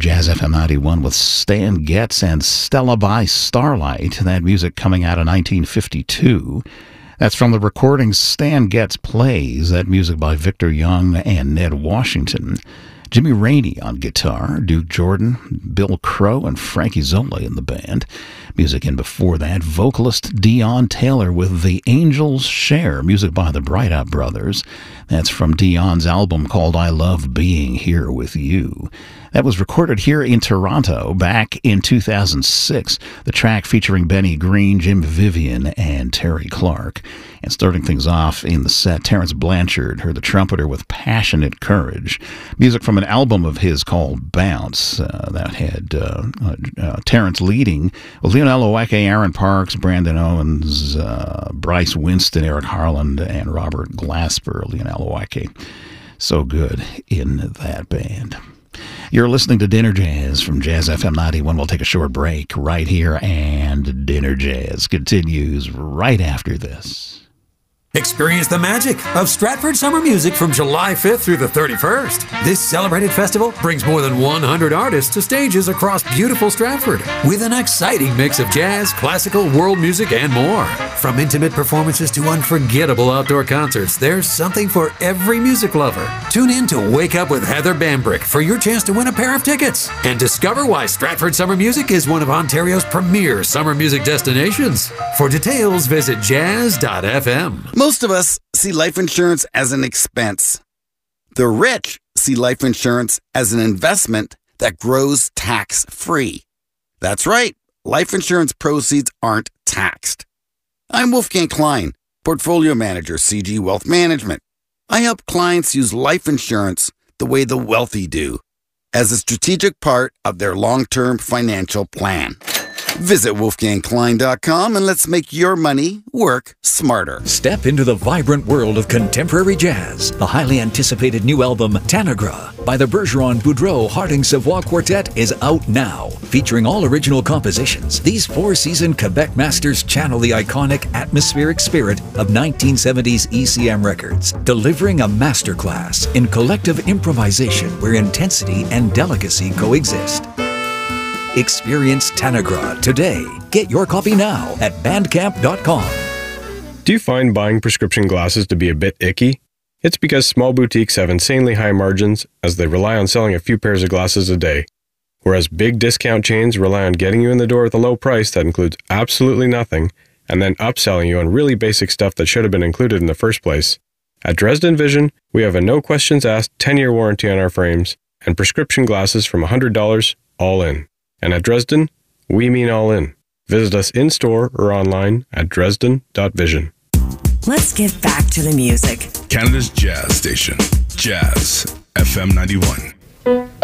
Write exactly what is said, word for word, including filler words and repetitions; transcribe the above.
Jazz F M ninety-one with Stan Getz and Stella by Starlight. That music coming out of nineteen fifty-two. That's from the recording Stan Getz Plays. That music by Victor Young and Ned Washington. Jimmy Rainey on guitar, Duke Jordan, Bill Crow, and Frankie Zola in the band. Music in before that, vocalist Dion Taylor with The Angels Share, music by the Bright Up Brothers. That's from Dion's album called I Love Being Here With You. That was recorded here in Toronto back in two thousand six. The track featuring Benny Green, Jim Vivian, and Terry Clark. And starting things off in the set, Terence Blanchard, heard the trumpeter with Passionate Courage. Music from an album of his called Bounce. Uh, that had uh, uh, uh, Terence leading with Leonel Oweke, Aaron Parks, Brandon Owens, uh, Bryce Winston, Eric Harland, and Robert Glasper. Leonel Oweke, so good in that band. You're listening to Dinner Jazz from Jazz F M ninety-one. We'll take a short break right here, and Dinner Jazz continues right after this. Experience the magic of Stratford Summer Music from July fifth through the thirty-first. This celebrated festival brings more than one hundred artists to stages across beautiful Stratford with an exciting mix of jazz, classical, world music, and more. From intimate performances to unforgettable outdoor concerts, there's something for every music lover. Tune in to Wake Up with Heather Bambrick for your chance to win a pair of tickets and discover why Stratford Summer Music is one of Ontario's premier summer music destinations. For details, visit jazz dot f m. Most of us see life insurance as an expense. The rich see life insurance as an investment that grows tax-free. That's right, life insurance proceeds aren't taxed. I'm Wolfgang Klein, Portfolio Manager, C G Wealth Management. I help clients use life insurance the way the wealthy do, as a strategic part of their long-term financial plan. Visit wolfgang klein dot com and let's make your money work smarter. Step into the vibrant world of contemporary jazz. The highly anticipated new album, Tanagra, by the Bergeron Boudreau Harding Savoie Quartet is out now. Featuring all original compositions, these four-season Quebec masters channel the iconic atmospheric spirit of nineteen seventies E C M records, delivering a masterclass in collective improvisation where intensity and delicacy coexist. Experience Tanagra today. Get your copy now at bandcamp dot com. Do you find buying prescription glasses to be a bit icky? It's because small boutiques have insanely high margins as they rely on selling a few pairs of glasses a day, whereas big discount chains rely on getting you in the door with a low price that includes absolutely nothing and then upselling you on really basic stuff that should have been included in the first place. At Dresden Vision, we have a no questions asked ten-year warranty on our frames and prescription glasses from one hundred dollars all in. And at Dresden, we mean all in. Visit us in-store or online at dresden dot vision. Let's get back to the music. Canada's jazz station, Jazz F M ninety-one.